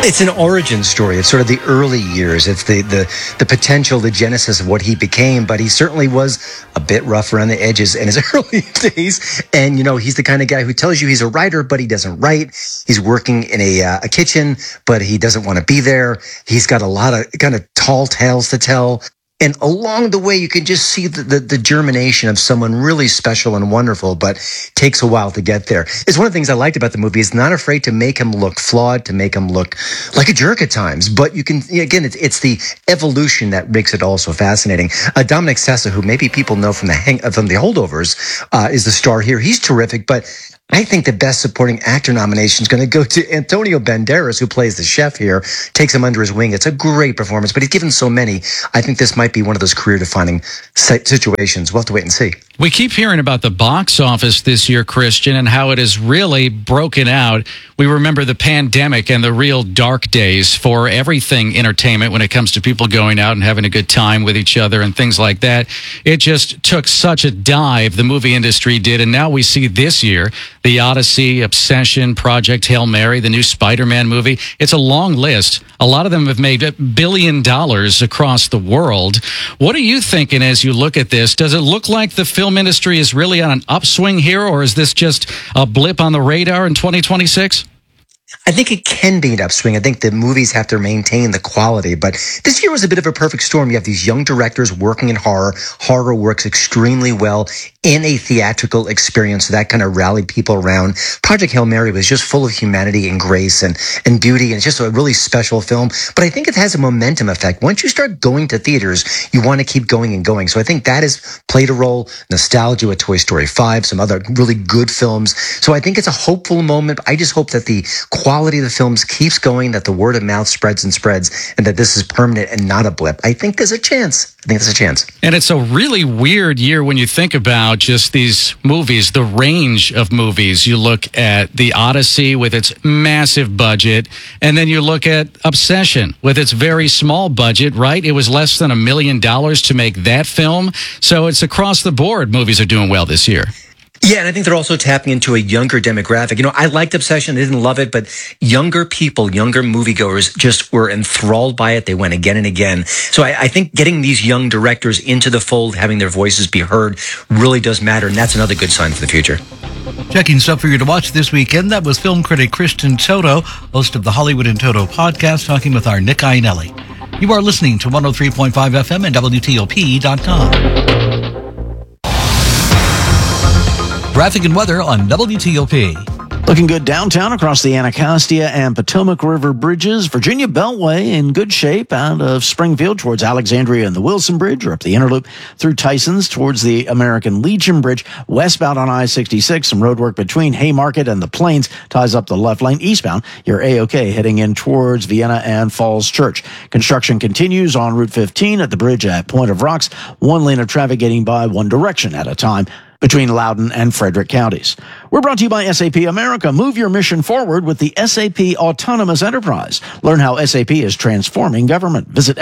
It's an origin story. It's sort of the early years. It's the potential, the genesis of what he became. But he certainly was a bit rough around the edges in his early days. And, he's the kind of guy who tells you he's a writer, but he doesn't write. He's working in a kitchen, but he doesn't want to be there. He's got a lot of kind of tall tales to tell. And along the way, you can just see the germination of someone really special and wonderful, but takes a while to get there. It's one of the things I liked about the movie. It's not afraid to make him look flawed, to make him look like a jerk at times. But you can, again, it's the evolution that makes it all so fascinating. Dominic Sessa, who maybe people know from the Holdovers, is the star here. He's terrific, but I think the Best Supporting Actor nomination is going to go to Antonio Banderas, who plays the chef here, takes him under his wing. It's a great performance, but he's given so many. I think this might be one of those career-defining situations. We'll have to wait and see.
We keep hearing about the box office this year, Christian, and how it is really broken out. We remember the pandemic and the real dark days for everything entertainment when it comes to people going out and having a good time with each other and things like that. It just took such a dive, the movie industry did, and now we see this year The Odyssey, Obsession, Project Hail Mary, the new Spider-Man movie. It's a long list. A lot of them have made $1 billion across the world. What are you thinking as you look at this? Does it look like the film industry is really on an upswing here, or is this just a blip on the radar in 2026?
I think it can be an upswing. I think the movies have to maintain the quality, but this year was a bit of a perfect storm. You have these young directors working in horror. Horror works extremely well in a theatrical experience, so that kind of rallied people around. Project Hail Mary was just full of humanity and grace and beauty, and it's just a really special film. But I think it has a momentum effect. Once you start going to theaters, you want to keep going and going. So I think that has played a role. Nostalgia with Toy Story 5, some other really good films. So I think it's a hopeful moment. I just hope that the quality of the films keeps going, that the word of mouth spreads and spreads, and that this is permanent and not a blip. I think there's a chance.
And it's a really weird year when you think about just these movies, the range of movies. You look at The Odyssey with its massive budget, and then you look at Obsession with its very small budget, right? It was less than $1 million to make that film. So it's across the board. Movies are doing well this year.
Yeah, and I think they're also tapping into a younger demographic. I liked Obsession. I didn't love it, but younger people, younger moviegoers just were enthralled by it. They went again and again. So I think getting these young directors into the fold, having their voices be heard, really does matter, and that's another good sign for the future.
Checking stuff for you to watch this weekend. That was film critic Christian Toto, host of the Hollywood in Toto podcast, talking with our Nick Iannelli. You are listening to 103.5 FM and WTOP.com. Traffic and weather on WTOP.
Looking good downtown across the Anacostia and Potomac River bridges. Virginia Beltway in good shape out of Springfield towards Alexandria and the Wilson Bridge, or up the Interloop through Tysons towards the American Legion Bridge. Westbound on I-66, some road work between Haymarket and the Plains ties up the left lane. Eastbound, you're A-OK heading in towards Vienna and Falls Church. Construction continues on Route 15 at the bridge at Point of Rocks. One lane of traffic getting by one direction at a time between Loudoun and Frederick counties. We're brought to you by SAP America. Move your mission forward with the SAP Autonomous Enterprise. Learn how SAP is transforming government. Visit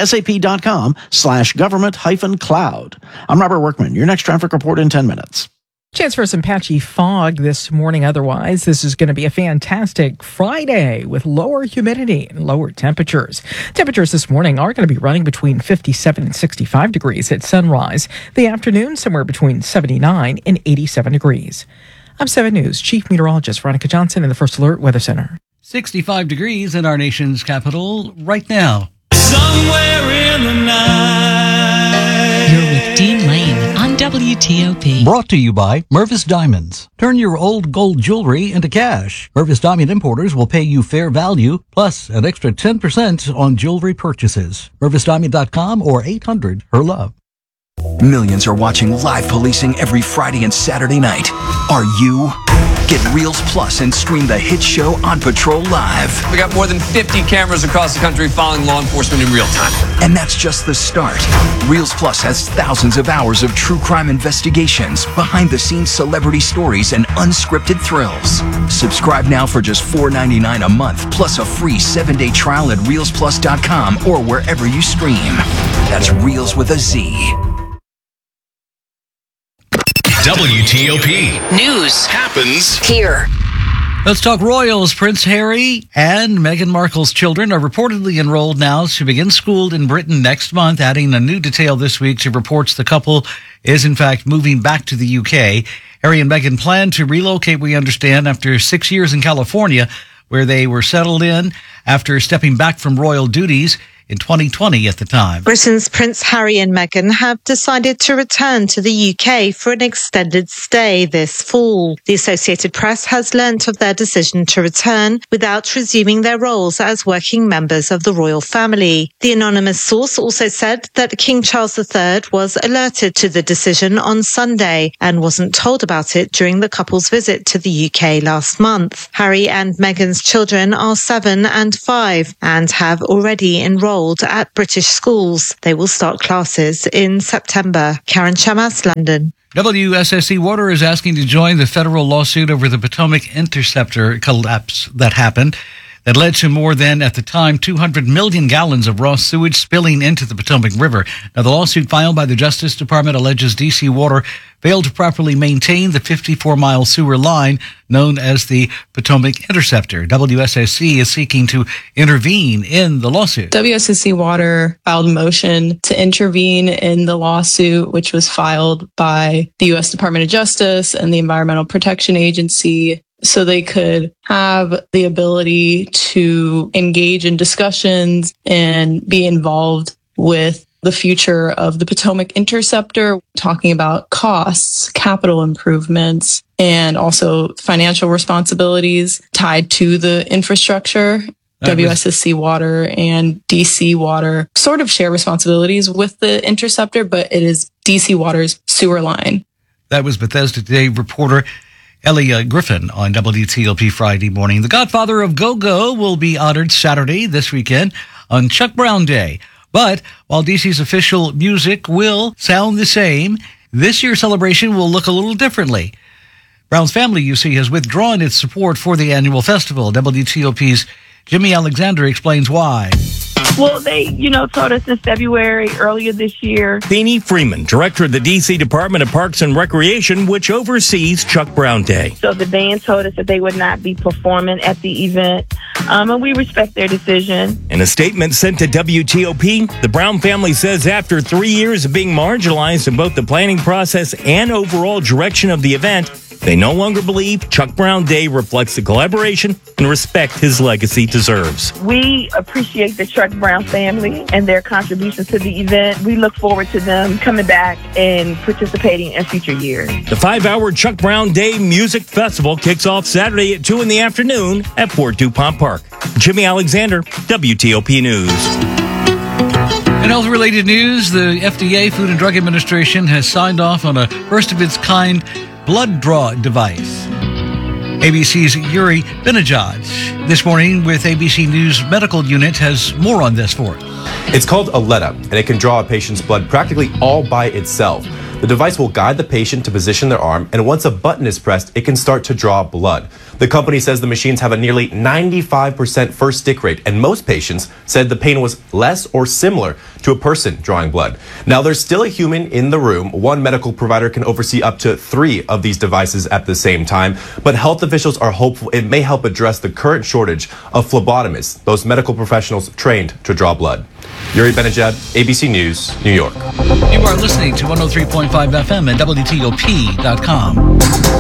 sap.com/government-cloud. I'm Robert Workman. Your next traffic report in 10 minutes.
Chance for some patchy fog this morning. Otherwise, this is going to be a fantastic Friday with lower humidity and lower temperatures. Temperatures this morning are going to be running between 57 and 65 degrees at sunrise. The afternoon, somewhere between 79 and 87 degrees. I'm 7 News Chief Meteorologist Veronica Johnson in the First Alert Weather Center.
65 degrees in our nation's capital right now.
Somewhere in the night.
You're with Dean Lane on WTOP.
Brought to you by Mervis Diamonds. Turn your old gold jewelry into cash. Mervis Diamond Importers will pay you fair value plus an extra 10% on jewelry purchases. MervisDiamond.com or 800-HER-LOVE.
Millions are watching live policing every Friday and Saturday night. Are you? Get Reels Plus and stream the hit show On Patrol live.
We got more than 50 cameras across the country following law enforcement in real time.
And that's just the start. Reels Plus has thousands of hours of true crime investigations, behind-the-scenes celebrity stories, and unscripted thrills. Subscribe now for just $4.99 a month, plus a free 7-day trial at ReelsPlus.com or wherever you stream. That's Reels with a Z.
WTOP.
News
happens
here.
Let's talk royals. Prince Harry and Meghan Markle's children are reportedly enrolled now to begin school in Britain next month, adding a new detail this week to reports the couple is in fact moving back to the UK. Harry and Meghan plan to relocate, we understand, after 6 years in California, where they were settled in after stepping back from royal duties in 2020 at the time.
Britain's Prince Harry and Meghan have decided to return to the UK for an extended stay this fall. The Associated Press has learnt of their decision to return without resuming their roles as working members of the royal family. The anonymous source also said that King Charles III was alerted to the decision on Sunday and wasn't told about it during the couple's visit to the UK last month. Harry and Meghan's children are 7 and 5 and have already enrolled at British schools. They will start classes in September. Karen Chamas, London.
WSSC Water is asking to join the federal lawsuit over the Potomac Interceptor collapse that happened. That led to more than, at the time, 200 million gallons of raw sewage spilling into the Potomac River. Now, the lawsuit filed by the Justice Department alleges D.C. Water failed to properly maintain the 54-mile sewer line known as the Potomac Interceptor. WSSC is seeking to intervene in the lawsuit.
WSSC Water filed a motion to intervene in the lawsuit, which was filed by the U.S. Department of Justice and the Environmental Protection Agency, so they could have the ability to engage in discussions and be involved with the future of the Potomac Interceptor, talking about costs, capital improvements, and also financial responsibilities tied to the infrastructure. WSSC Water and DC Water sort of share responsibilities with the Interceptor, but it is DC Water's sewer line.
That was Bethesda Today reporter Ellie Griffin on WTOP Friday morning. The Godfather of Go-Go will be honored Saturday this weekend on Chuck Brown Day. But while DC's official music will sound the same, this year's celebration will look a little differently. Brown's family, you see, has withdrawn its support for the annual festival. WTOP's Jimmy Alexander explains why.
Well, they, told us in February earlier this year.
Beanie Freeman, director of the D.C. Department of Parks and Recreation, which oversees Chuck Brown Day.
So the band told us that they would not be performing at the event, and we respect their decision.
In a statement sent to WTOP, the Brown family says after 3 years of being marginalized in both the planning process and overall direction of the event, they no longer believe Chuck Brown Day reflects the collaboration and respect his legacy deserves.
We appreciate the Chuck Brown family and their contributions to the event. We look forward to them coming back and participating in future years.
The 5-hour Chuck Brown Day Music Festival kicks off Saturday at 2 in the afternoon at Fort DuPont Park. Jimmy Alexander, WTOP News.
In health-related news, the FDA, Food and Drug Administration, has signed off on a first-of-its-kind blood draw device. ABC's Yuri Benajaj this morning with ABC News Medical Unit has more on this for us.
It's called Aletta, and it can draw a patient's blood practically all by itself. The device will guide the patient to position their arm, and once a button is pressed, it can start to draw blood. The company says the machines have a nearly 95% first stick rate, and most patients said the pain was less or similar to a person drawing blood. Now, there's still a human in the room. One medical provider can oversee up to 3 of these devices at the same time, but health officials are hopeful it may help address the current shortage of phlebotomists, those medical professionals trained to draw blood. Yuri Benajad, ABC News, New York.
You are listening to 103.5 FM and WTOP.com.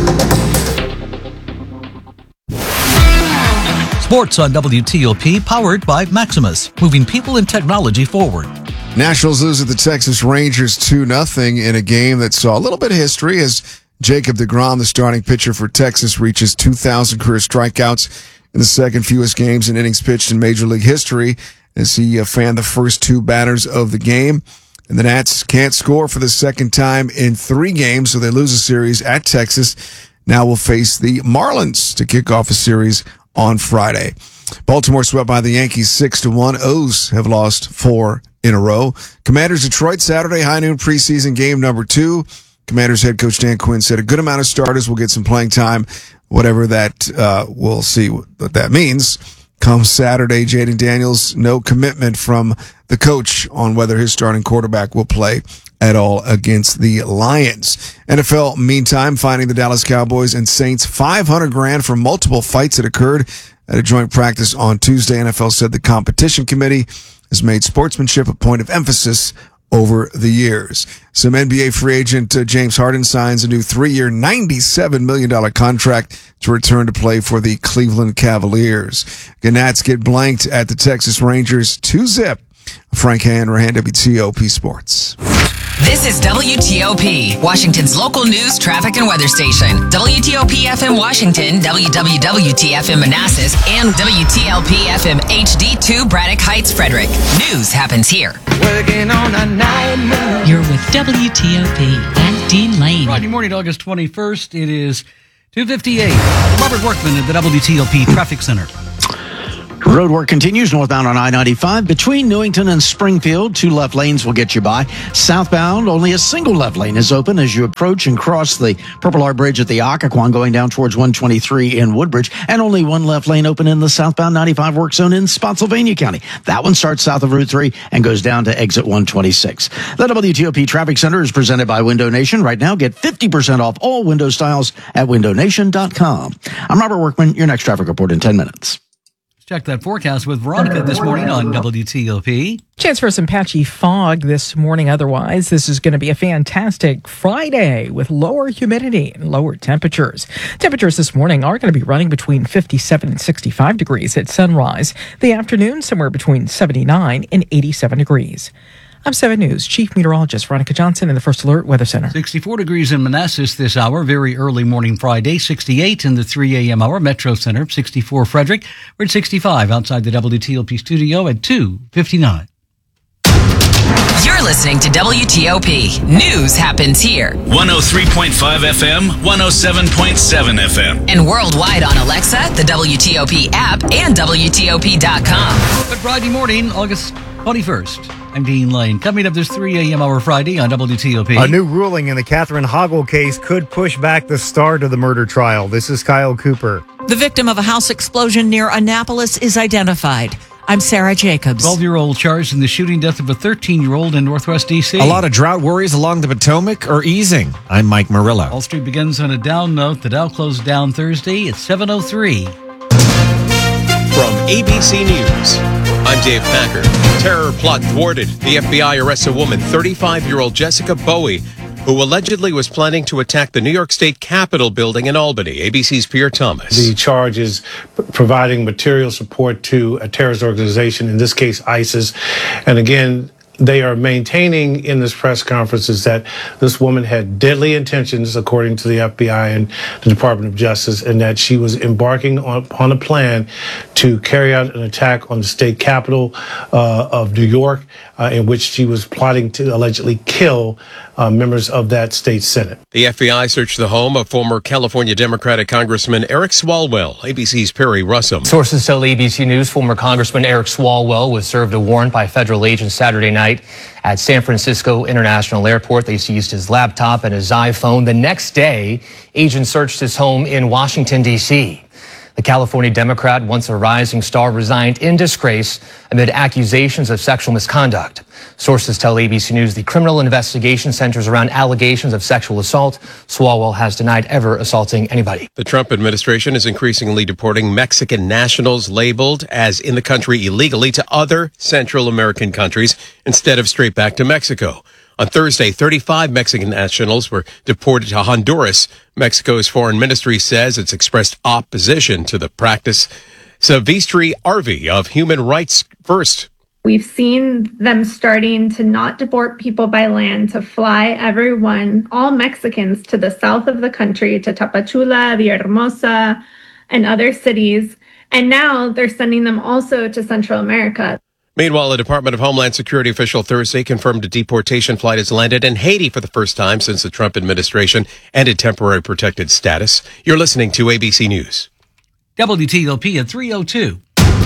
Sports on WTOP, powered by Maximus, moving people and technology forward.
Nationals lose at the Texas Rangers 2-0 in a game that saw a little bit of history as Jacob deGrom, the starting pitcher for Texas, reaches 2,000 career strikeouts in the second fewest games and innings pitched in Major League history as he fanned the first 2 batters of the game. And the Nats can't score for the second time in 3 games, so they lose a series at Texas. Now will face the Marlins to kick off a series on Friday. Baltimore swept by the Yankees 6-1. O's have lost 4 in a row. Commanders Detroit Saturday, high noon preseason game number 2. Commanders head coach Dan Quinn said a good amount of starters will get some playing time, whatever that, we'll see what that means. come Saturday. Jaden Daniels, no commitment from the coach on whether his starting quarterback will play at all against the Lions. NFL, meantime, finding the Dallas Cowboys and Saints $500,000 for multiple fights that occurred at a joint practice on Tuesday. NFL said the competition committee has made sportsmanship a point of emphasis over the years. Some NBA free agent James Harden signs a new 3-year, $97 million contract to return to play for the Cleveland Cavaliers. Gnats get blanked at the Texas Rangers 2-0. Frank Hanrahan, WTOP Sports.
This is WTOP, Washington's local news, traffic, and weather station. WTOP FM Washington, WWWT FM Manassas, and WTLP FM HD2 Braddock Heights, Frederick. News happens here.
Working on a night.
You're with WTOP and Dean Lane.
Friday morning, August 21st. It is 2:58. Robert Workman at the WTOP Traffic Center.
Road work continues northbound on I-95 between Newington and Springfield. 2 left lanes will get you by. Southbound, only a single left lane is open as you approach and cross the Purple Heart Bridge at the Occoquan going down towards 123 in Woodbridge, and only 1 left lane open in the southbound 95 work zone in Spotsylvania County. That one starts south of Route 3 and goes down to exit 126. The WTOP Traffic Center is presented by Window Nation. Right now, get 50% off all window styles at windownation.com. I'm Robert Workman. Your next traffic report in 10 minutes.
Check that forecast with Veronica this morning on WTOP.
Chance for some patchy fog this morning. Otherwise, this is going to be a fantastic Friday with lower humidity and lower temperatures. Temperatures this morning are going to be running between 57 and 65 degrees at sunrise. The afternoon, somewhere between 79 and 87 degrees. I'm 7 News Chief Meteorologist Veronica Johnson in the First Alert Weather Center.
64 degrees in Manassas this hour, very early morning Friday. 68 in the 3 a.m. hour, Metro Center. 64 Frederick. We're at 65 outside the WTOP studio at 2:59.
You're listening to WTOP. News happens here.
103.5 FM, 107.7 FM.
And worldwide on Alexa, the WTOP app, and WTOP.com.
Good Friday morning, August 21st. I'm Dean Lane. Coming up this 3 a.m. hour Friday on WTOP.
A new ruling in the Catherine Hoggle case could push back the start of the murder trial. This is Kyle Cooper.
The victim of a house explosion near Annapolis is identified. I'm Sarah Jacobs.
12-year-old charged in the shooting death of a 13-year-old in Northwest D.C.
A lot of drought worries along the Potomac are easing. I'm Mike Murillo.
Wall Street begins on a down note. The Dow closed down Thursday at 7:03.
From ABC News, I'm Dave Packer. Terror plot thwarted. The FBI arrests a woman, 35-year-old Jessica Bowie, who allegedly was planning to attack the New York State Capitol building in Albany. ABC's Pierre Thomas.
The charge is providing material support to a terrorist organization, in this case ISIS. And again, they are maintaining in this press conference is that this woman had deadly intentions, according to the FBI and the Department of Justice, and that she was embarking on a plan to carry out an attack on the state capitol of New York, in which she was plotting to allegedly kill members of that state Senate.
The FBI searched the home of former California Democratic Congressman Eric Swalwell. ABC's Perry Russum.
Sources tell ABC News former Congressman Eric Swalwell was served a warrant by federal agents Saturday night at San Francisco International Airport. They seized his laptop and his iPhone. The next day, agents searched his home in Washington, D.C. The California Democrat, once a rising star, resigned in disgrace amid accusations of sexual misconduct. Sources tell ABC News the criminal investigation centers around allegations of sexual assault. Swalwell has denied ever assaulting anybody.
The Trump administration is increasingly deporting Mexican nationals labeled as in the country illegally to other Central American countries instead of straight back to Mexico. On Thursday, 35 Mexican nationals were deported to Honduras. Mexico's foreign ministry says it's expressed opposition to the practice. Savistri Arvi of Human Rights First.
We've seen them starting to not deport people by land, to fly everyone, all Mexicans, to the south of the country, to Tapachula, Villahermosa, and other cities. And now they're sending them also to Central America.
Meanwhile, a Department of Homeland Security official Thursday confirmed a deportation flight has landed in Haiti for the first time since the Trump administration ended temporary protected status. You're listening to ABC News.
WTOP at 3:02.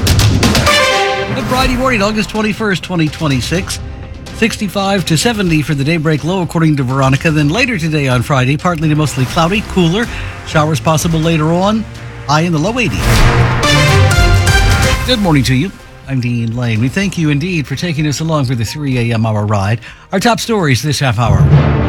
Good Friday morning, August 21st, 2026. 65 to 70 for the daybreak low, according to Veronica. Then later today on Friday, partly to mostly cloudy, cooler. Showers possible later on. High in the low 80s. Good morning to you. I'm Dean Lane. We thank you indeed for taking us along for the 3 a.m. hour ride. Our top stories this half hour.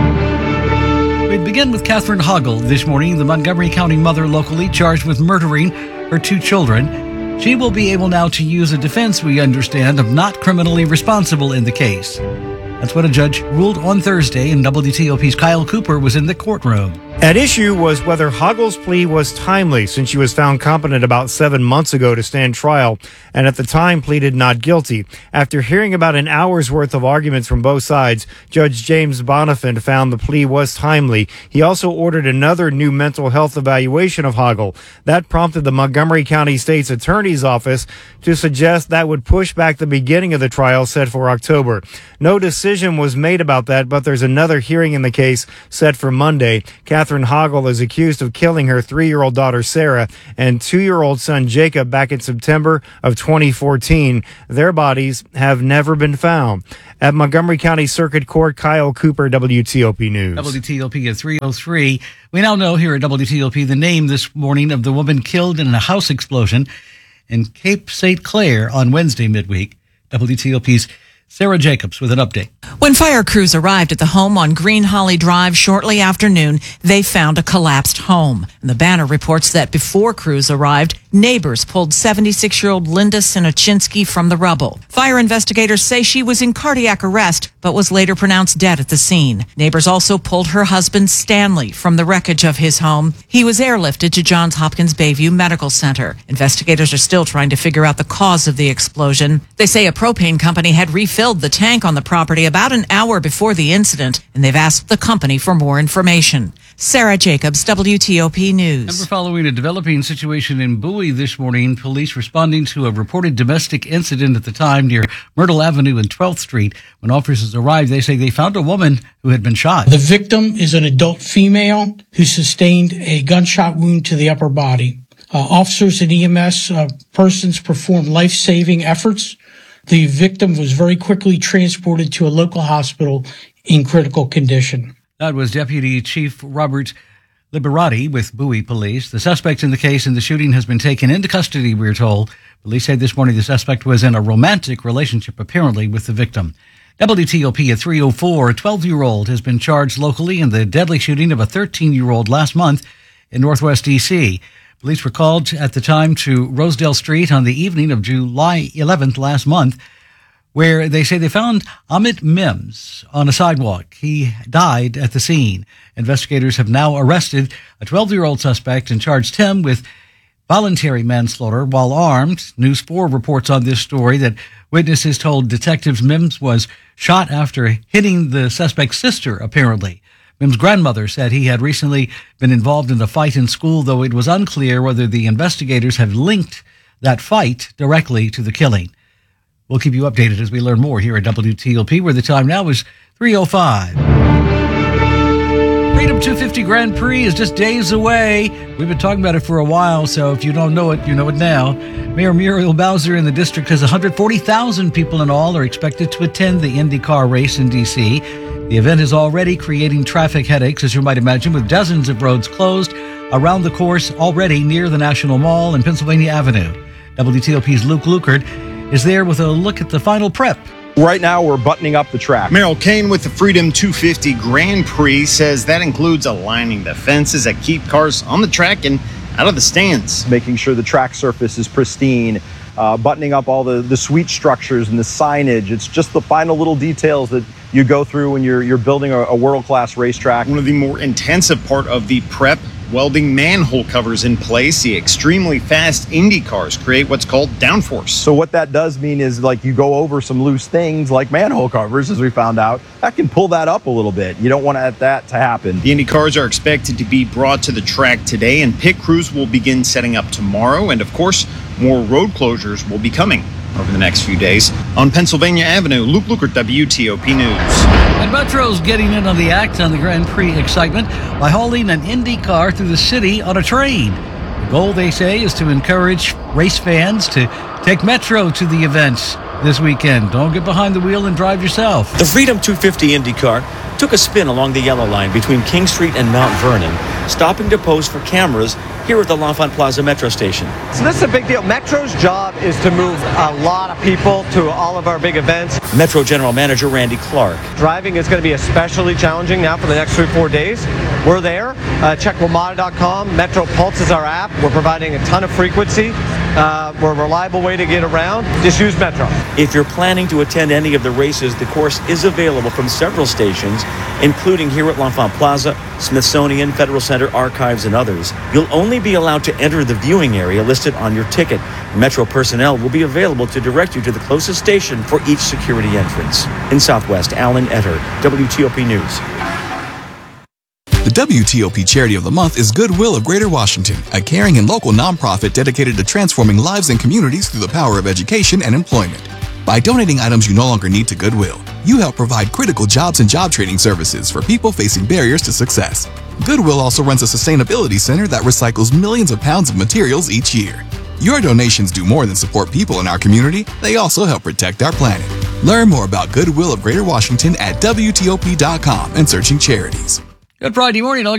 We begin with Catherine Hoggle this morning, the Montgomery County mother locally charged with murdering her 2 children. She will be able now to use a defense, we understand, of not criminally responsible in the case. That's what a judge ruled on Thursday, and WTOP's Kyle Cooper was in the courtroom.
At issue was whether Hoggle's plea was timely, since she was found competent about 7 months ago to stand trial, and at the time pleaded not guilty. After hearing about an hour's worth of arguments from both sides, Judge James Bonifant found the plea was timely. He also ordered another new mental health evaluation of Hoggle. That prompted the Montgomery County State's Attorney's Office to suggest that would push back the beginning of the trial set for October. No decision was made about that, but there's another hearing in the case set for Monday. Catherine Hoggle is accused of killing her 3-year-old daughter Sarah and 2-year-old son Jacob back in September of 2014. Their bodies have never been found. At Montgomery County Circuit Court, Kyle Cooper, WTOP News.
WTOP at 3:03. We now know here at WTOP the name this morning of the woman killed in a house explosion in Cape St. Clair on Wednesday midweek. WTOP's Sarah Jacobs with an update.
When fire crews arrived at the home on Green Holly Drive shortly after noon, they found a collapsed home. And the Banner reports that before crews arrived, neighbors pulled 76-year-old Linda Sinochinsky from the rubble. Fire investigators say she was in cardiac arrest, but was later pronounced dead at the scene. Neighbors also pulled her husband Stanley from the wreckage of his home. He was airlifted to Johns Hopkins Bayview Medical Center. Investigators are still trying to figure out the cause of the explosion. They say a propane company had refilled the tank on the property about an hour before the incident, and they've asked the company for more information. Sarah Jacobs, WTOP News.
And we're following a developing situation in Bowie this morning. Police responding to a reported domestic incident at the time near Myrtle Avenue and 12th Street. When officers arrived, they say they found a woman who had been shot.
The victim is an adult female who sustained a gunshot wound to the upper body. Officers and EMS persons performed life-saving efforts. The victim was very quickly transported to a local hospital in critical condition.
That was Deputy Chief Robert Liberati with Bowie Police. The suspect in the case in the shooting has been taken into custody, we're told. Police said this morning the suspect was in a romantic relationship, apparently, with the victim. WTOP at 3:04, a 12-year-old has been charged locally in the deadly shooting of a 13-year-old last month in Northwest D.C. Police were called at the time to Rosedale Street on the evening of July 11th last month, where they say they found Amit Mims on a sidewalk. He died at the scene. Investigators have now arrested a 12-year-old suspect and charged him with voluntary manslaughter while armed. News 4 reports on this story that witnesses told detectives Mims was shot after hitting the suspect's sister, apparently. Mims' grandmother said he had recently been involved in a fight in school, though it was unclear whether the investigators have linked that fight directly to the killing. We'll keep you updated as we learn more here at WTOP, where the time now is 3:05. Freedom 250 Grand Prix is just days away. We've been talking about it for a while, so if you don't know it, you know it now. Mayor Muriel Bowser in the district says 140,000 people in all are expected to attend the IndyCar race in D.C. The event is already creating traffic headaches, as you might imagine, with dozens of roads closed around the course already near the National Mall and Pennsylvania Avenue. WTOP's Luke Lukert is there with a look at the final prep.
Right now, we're buttoning up the track. Merrill Kane with the Freedom 250 Grand Prix says that includes aligning the fences that keep cars on the track and out of the stands. Making sure the track surface is pristine, buttoning up all the sweet structures and the signage. It's just the final little details that you go through when you're building a world-class racetrack. One of the more intensive part of the prep, welding manhole covers in place. The extremely fast Indy cars create what's called downforce. So what that does mean is, like, you go over some loose things like manhole covers, as we found out, that can pull that up a little bit. You don't want that to happen. The Indy cars are expected to be brought to the track today, and pit crews will begin setting up tomorrow. And of course, more road closures will be coming over the next few days. On Pennsylvania Avenue, Luke Lukert, WTOP News.
And Metro's getting in on the act on the Grand Prix excitement by hauling an Indy car through the city on a train. The goal, they say, is to encourage race fans to take Metro to the event this weekend. Don't get behind the wheel and drive yourself.
The Freedom 250 Indy car took a spin along the yellow line between King Street and Mount Vernon, stopping to pose for cameras here at the L'Enfant Plaza Metro Station.
So this is a big deal. Metro's job is to move a lot of people to all of our big events.
Metro General Manager Randy Clark.
Driving is going to be especially challenging now for the next 3 or 4 days. We're there. Check WMATA.com. Metro Pulse is our app. We're providing a ton of frequency. We're a reliable way to get around. Just use Metro.
If you're planning to attend any of the races, the course is available from several stations, including here at L'Enfant Plaza, Smithsonian, Federal Center, Archives, and others. You'll only be allowed to enter the viewing area listed on your ticket. Metro personnel will be available to direct you to the closest station for each security entrance. In Southwest, Alan Etter, WTOP News.
The WTOP Charity of the Month is Goodwill of Greater Washington, a caring and local nonprofit dedicated to transforming lives and communities through the power of education and employment. By donating items you no longer need to Goodwill, you help provide critical jobs and job training services for people facing barriers to success. Goodwill also runs a sustainability center that recycles millions of pounds of materials each year. Your donations do more than support people in our community, they also help protect our planet. Learn more about Goodwill of Greater Washington at WTOP.com and searching charities.
Good Friday morning.